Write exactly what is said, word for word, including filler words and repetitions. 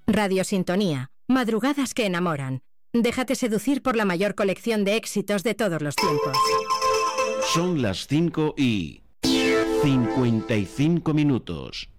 Radio Sintonía. Madrugadas que enamoran. Déjate seducir por la mayor colección de éxitos de todos los tiempos. Son las cinco y cincuenta y cinco minutos.